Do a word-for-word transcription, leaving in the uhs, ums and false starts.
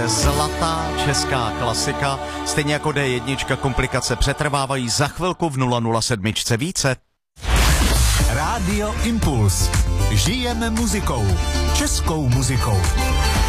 Zlatá česká klasika, stejně jako D jedna, komplikace přetrvávají, za chvilku v nula nula sedm více. Rádio Impuls. Žijeme muzikou. Českou muzikou.